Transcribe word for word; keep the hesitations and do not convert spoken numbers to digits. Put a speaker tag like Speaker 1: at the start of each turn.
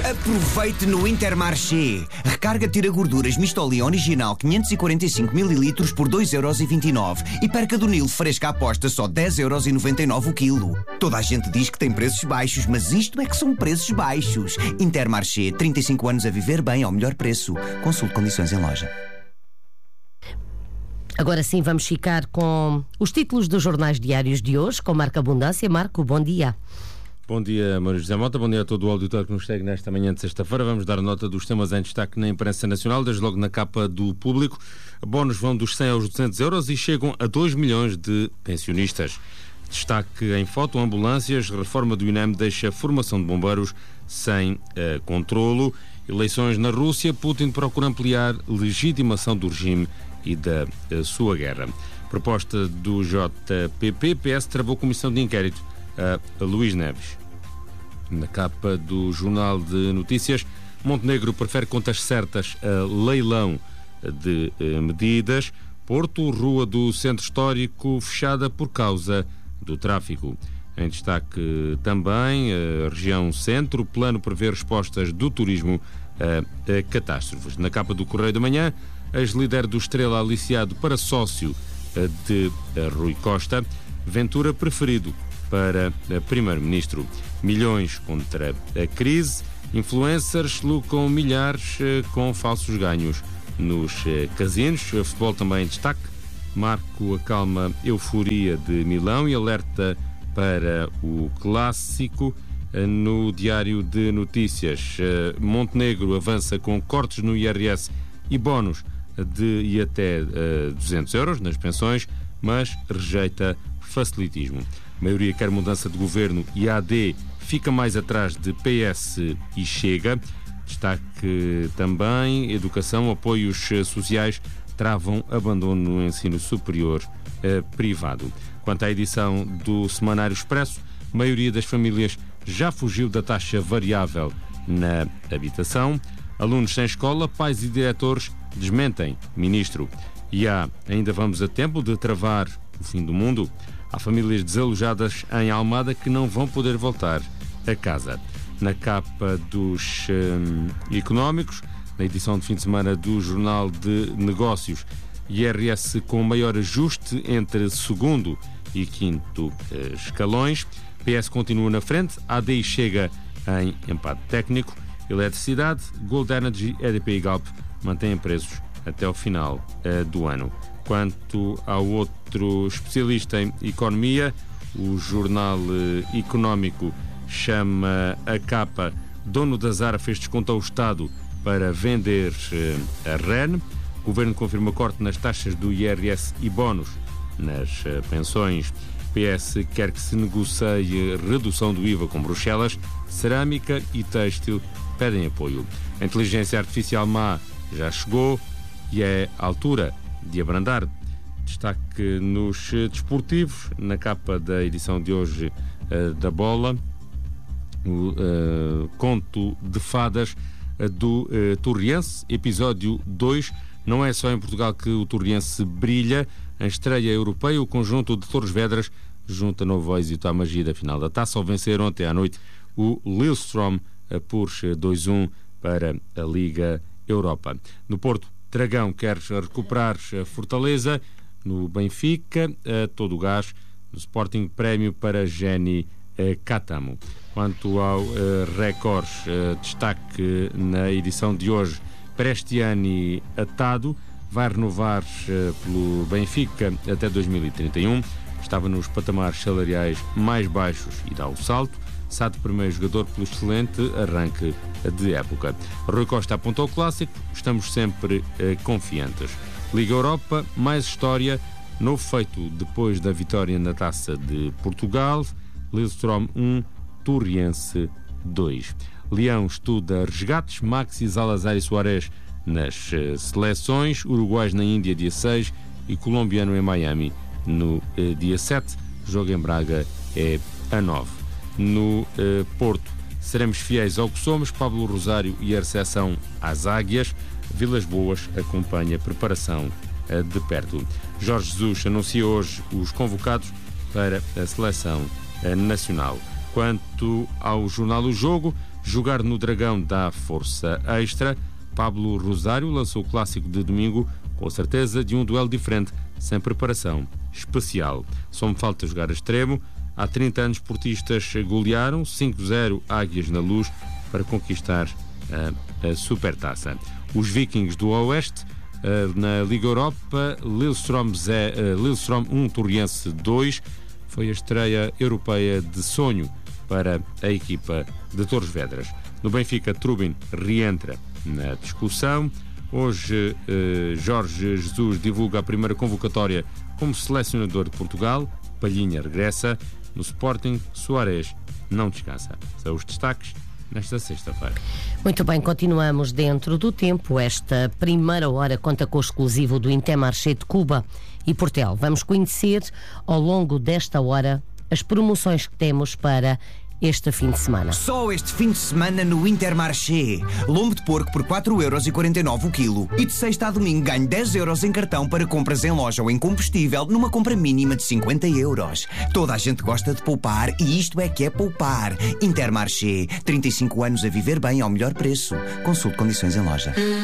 Speaker 1: Aproveite no Intermarché. Recarga tira gorduras Mistolin original quinhentos e quarenta e cinco mililitros por dois euros e vinte e nove e perca do Nilo fresca à aposta só dez euros e noventa e nove o quilo. Toda a gente diz que tem preços baixos, mas isto é que são preços baixos. Intermarché, trinta e cinco anos a viver bem ao melhor preço. Consulte condições em loja.
Speaker 2: Agora sim vamos ficar com os títulos dos jornais diários de hoje, com Marco Abundância. Marco, bom dia.
Speaker 3: Bom dia, Maria José Mota, bom dia a todo o auditório que nos segue nesta manhã de sexta-feira. Vamos dar nota dos temas em destaque na imprensa nacional, desde logo na capa do Público. Bónus vão dos cem aos duzentos euros e chegam a dois milhões de pensionistas. Destaque em foto, ambulâncias, reforma do INEM deixa formação de bombeiros sem uh, controlo. Eleições na Rússia, Putin procura ampliar legitimação do regime e da uh, sua guerra. Proposta do J P P, P S travou comissão de inquérito a Luís Neves. Na capa do Jornal de Notícias, Montenegro prefere contas certas a leilão de uh, medidas. Porto, rua do Centro Histórico fechada por causa do tráfico. Em destaque também a região centro, plano prevê respostas do turismo a, a catástrofes. Na capa do Correio da Manhã, ex-líder do Estrela aliciado para sócio de Rui Costa, Ventura preferido para primeiro-ministro. Milhões contra a crise, influencers lucram milhares com falsos ganhos nos casinos. Futebol também em destaque. Marco acalma euforia de Milão e alerta para o clássico. No Diário de Notícias, Montenegro avança com cortes no I R S e bónus de e até uh, duzentos euros nas pensões, mas rejeita facilitismo. A maioria quer mudança de governo e a AD fica mais atrás de P S e Chega. Destaque também, educação, apoios sociais travam abandono no ensino superior uh, privado. Quanto à edição do Semanário Expresso, a maioria das famílias já fugiu da taxa variável na habitação. Alunos sem escola, pais e diretores desmentem ministro. E há, ainda vamos a tempo de travar o fim do mundo. Há famílias desalojadas em Almada que não vão poder voltar a casa. Na capa dos hum, económicos, na edição de fim de semana do Jornal de Negócios, I R S com maior ajuste entre segundo e quinto eh, escalões. P S continua na frente, A D I chega em empate técnico. Eletricidade, Gold Energy, E D P e Galp mantêm preços até o final uh, do ano. Quanto ao outro especialista em economia, o Jornal uh, Económico chama a capa: dono da Zara fez desconto ao Estado para vender uh, a R E N. O Governo confirma corte nas taxas do I R S e bónus nas uh, pensões. P S quer que se negocie redução do I V A com Bruxelas. Cerâmica e têxtil pedem apoio. A inteligência artificial má já chegou e é a altura de abrandar. Destaque nos desportivos, na capa da edição de hoje uh, da Bola, o uh, conto de fadas uh, do uh, Torriense, episódio dois. Não é só em Portugal que o Torriense brilha. Em estreia europeia, o conjunto de Torres Vedras junta novo êxito à magia da final da Taça ao vencer ontem à noite o Lillestrøm por dois a um para a Liga Europa. No Porto, Dragão quer recuperar a Fortaleza. No Benfica, a todo o gás. No Sporting, prémio para Jenny Catamo. Quanto ao uh, Record, uh, destaque na edição de hoje, Prestiani atado, vai renovar uh, pelo Benfica até dois mil e trinta e um. Estava nos patamares salariais mais baixos e dá o salto. Sado primeiro jogador pelo excelente arranque de época. Rui Costa apontou o clássico, estamos sempre uh, confiantes. Liga Europa, mais história, novo feito depois da vitória na Taça de Portugal. Lillestrøm um, Torriense dois. Leão estuda resgates, Maxi, Salazar e Suárez nas uh, seleções. Uruguais na Índia dia seis e colombiano em Miami no uh, dia sete. Jogo em Braga é a nove. No uh, Porto, seremos fiéis ao que somos. Pablo Rosário e a recepção às Águias. Vilas Boas acompanha a preparação uh, de perto. Jorge Jesus anuncia hoje os convocados para a seleção uh, nacional. Quanto ao jornal O Jogo, Jogar no Dragão dá força extra. Pablo Rosário lançou o clássico de domingo com a certeza de um duelo diferente, sem preparação especial. Só me falta jogar a extremo. Há trinta anos, portistas golearam cinco zero Águias na Luz para conquistar a, a Supertaça. Os Vikings do Oeste, na Liga Europa, Lillestrøm um, Torriense dois, foi a estreia europeia de sonho para a equipa de Torres Vedras. No Benfica, Trubin reentra na discussão. Hoje, Jorge Jesus divulga a primeira convocatória como selecionador de Portugal. Palhinha regressa. No Sporting, Soares não descansa. São os destaques nesta sexta-feira.
Speaker 2: Muito bem, continuamos dentro do tempo. Esta primeira hora conta com o exclusivo do Intermarché de Cuba e Portel. Vamos conhecer ao longo desta hora as promoções que temos para este fim de semana.
Speaker 1: Só este fim de semana no Intermarché. Lombo de porco por quatro euros e quarenta e nove o quilo. E de sexta a domingo ganho dez euros em cartão para compras em loja ou em combustível numa compra mínima de cinquenta euros. Toda a gente gosta de poupar e isto é que é poupar. Intermarché. trinta e cinco anos a viver bem ao melhor preço. Consulte condições em loja.